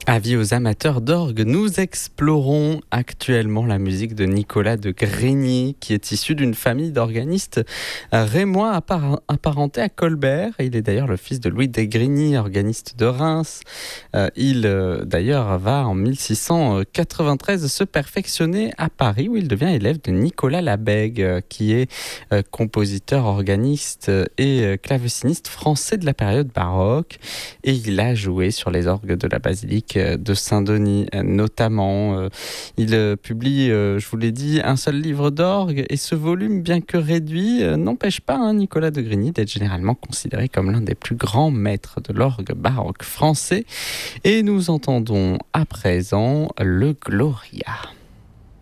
Avis aux amateurs d'orgue, nous explorons actuellement la musique de Nicolas de Grigny, qui est issu d'une famille d'organistes rémois apparentés à Colbert. Il est d'ailleurs le fils de Louis de Grigny, organiste de Reims. Il d'ailleurs va en 1693 se perfectionner à Paris, où il devient élève de Nicolas Labègue, qui est compositeur, organiste et claveciniste français de la période baroque. Et il a joué sur les orgues de la basilique de Saint-Denis notamment. Il publie, je vous l'ai dit, un seul livre d'orgue, et ce volume, bien que réduit, n'empêche pas Nicolas de Grigny d'être généralement considéré comme l'un des plus grands maîtres de l'orgue baroque français. Et nous entendons à présent le Gloria.